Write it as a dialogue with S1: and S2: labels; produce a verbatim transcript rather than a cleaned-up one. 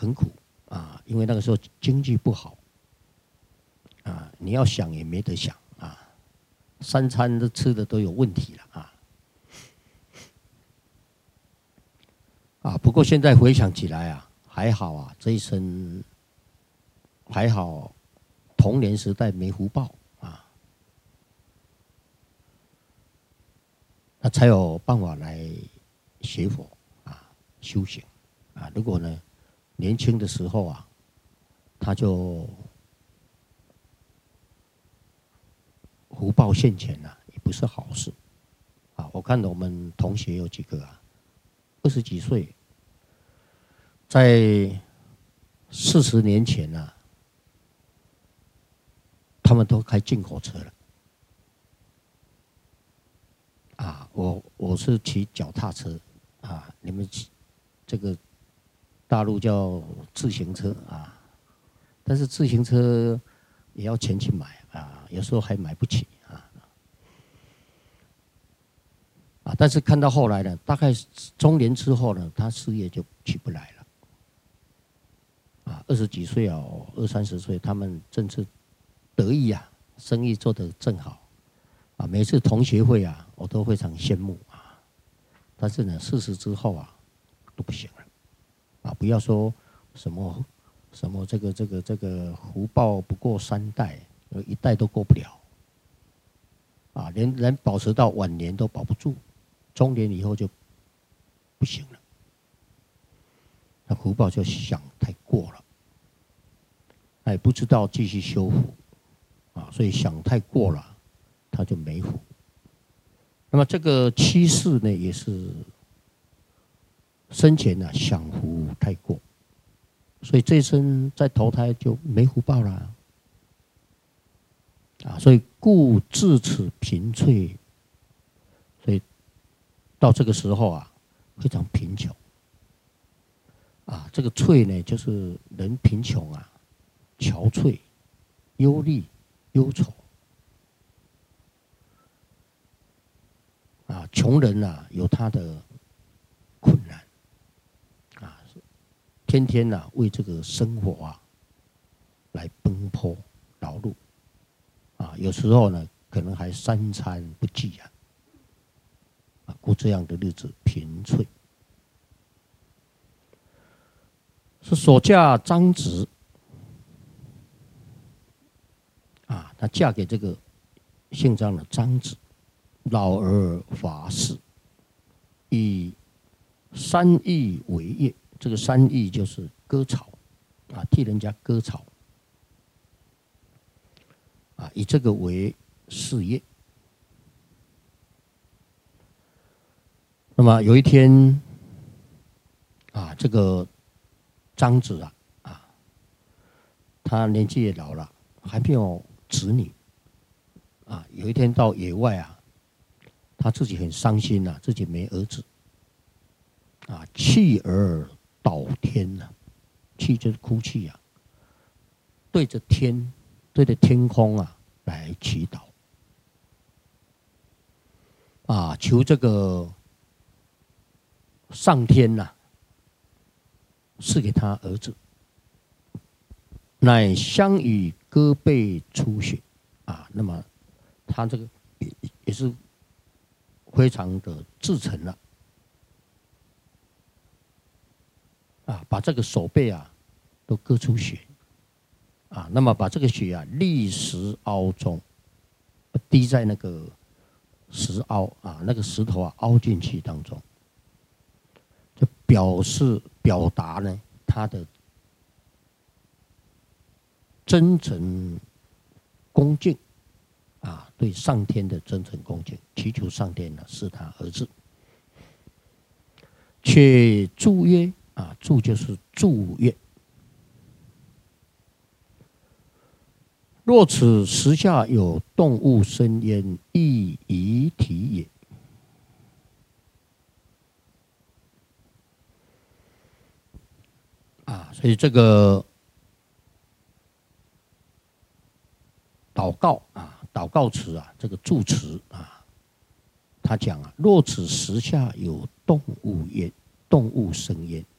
S1: 很苦啊，因为那个时候经济不好啊，你要想也没得想啊，三餐都吃的都有问题了啊。啊，不过现在回想起来啊，还好啊，这一生还好，童年时代没福报啊，那才有办法来学佛啊，修行啊。如果呢，年轻的时候啊，他就福报现前了、啊，也不是好事啊。我看到我们同学有几个啊，二十几岁，在四十年前呢、啊，他们都开进口车了。啊，我我是骑脚踏车啊，你们这个大陆叫自行车啊，但是自行车也要钱去买啊，有时候还买不起啊。啊，但是看到后来呢，大概中年之后呢，他事业就起不来了。啊，二十几岁啊，二三十岁，他们正是得意啊，生意做得正好。啊，每次同学会啊，我都非常羡慕啊。但是呢，四十之后啊，都不行了。啊，不要说什么什么这个这个这个福报不过三代，一代都过不了。啊，连连保持到晚年都保不住，中年以后就不行了。那福报就想太过了，哎，不知道继续修复，啊，所以想太过了。他就没福。那么这个七世呢，也是生前呢、啊、享福太过，所以这一生再投胎就没福报了。啊，所以故至此贫瘁，所以到这个时候啊，非常贫穷。啊，这个瘁呢，就是人贫穷啊，憔悴、忧虑、忧愁。啊，穷人啊有他的困难，啊，天天啊为这个生活啊来奔波劳碌，啊，有时候呢可能还三餐不继啊，啊，过这样的日子贫瘁。是所嫁张直，啊，她嫁给这个姓张的张子。老而法事，以三艺为业。这个三艺就是割草，啊，替人家割草，啊，以这个为事业。那么有一天，啊，这个张子啊，啊，他年纪也老了，还没有子女，啊，有一天到野外啊。他自己很伤心呐、啊，自己没儿子，啊，泣而祷天呐、啊，泣就是哭泣啊，对着天，对着天空啊来祈祷，啊，求这个上天呐、啊，赐给他儿子，乃相与胳背出血，啊，那么他这个也也是。非常的至诚了，啊，把这个手背啊都割出血，啊，那么把这个血啊立石凹中，滴在那个石凹啊，那个石头啊凹进去当中，就表示表达呢他的真诚恭敬。啊，对上天的真诚恭敬，祈求上天呢是他儿子。且祝曰啊，祝就是祝愿。若此时下有动物生焉，亦遗体也。啊，所以这个祷告啊。祷告词啊，这个祝词啊，他讲啊，若此时下有动物焉，动物生焉，